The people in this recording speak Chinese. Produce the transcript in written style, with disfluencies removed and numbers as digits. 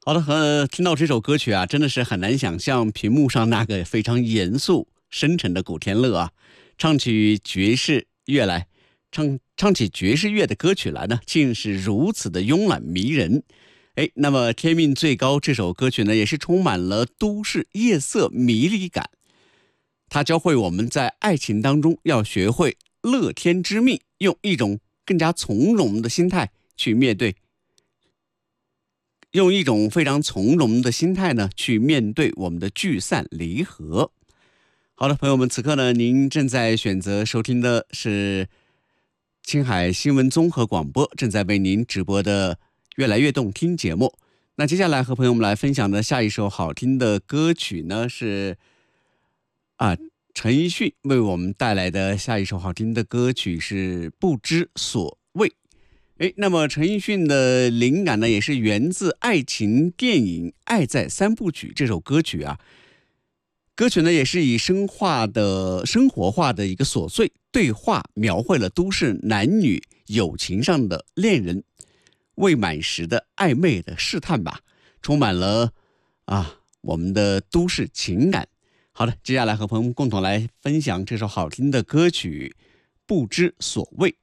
好的，听到这首歌曲啊，真的是很难想象屏幕上那个非常严肃深沉的古天乐啊，唱起爵士乐来，唱起爵士乐的歌曲来呢，竟是如此的慵懒迷人。哎，那么《天命最高》这首歌曲呢，也是充满了都市夜色迷离感。它教会我们在爱情当中要学会乐天知命，用一种更加从容的心态去面对。用一种非常从容的心态呢，去面对我们的聚散离合。好的，朋友们，此刻呢，您正在选择收听的是青海新闻综合广播正在为您直播的越来越动听节目。那接下来和朋友们来分享的下一首好听的歌曲呢，是陈奕迅为我们带来的下一首好听的歌曲是《不知所谓》。那么陈奕迅的灵感呢，也是源自爱情电影《爱在三部曲》这首歌曲啊。歌曲呢，也是以生活化的一个琐碎对话，描绘了都市男女友情上的恋人未满时的暧昧的试探吧，充满了我们的都市情感。好的，接下来和朋友们共同来分享这首好听的歌曲《不知所谓》。